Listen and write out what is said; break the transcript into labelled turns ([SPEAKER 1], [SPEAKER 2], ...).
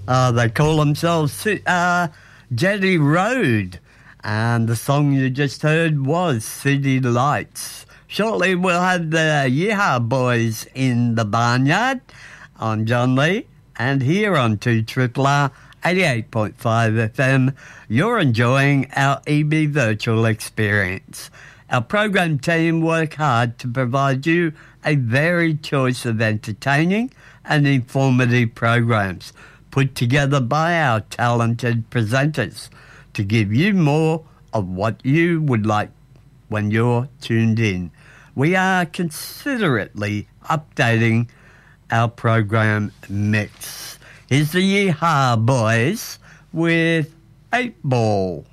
[SPEAKER 1] They call themselves Jetty Road, and the song you just heard was City Lights. Shortly we'll have the Yeehaw Boys in the Barnyard. I'm John Lee, and here on 2RRR 88.5 FM, you're enjoying our EB Virtual Experience. Our program team work hard to provide you a varied choice of entertaining and informative programs put together by our talented presenters to give you more of what you would like when you're tuned in. We are considerately updating our program mix. Here's the Yeehaw Boys with 8 Ball.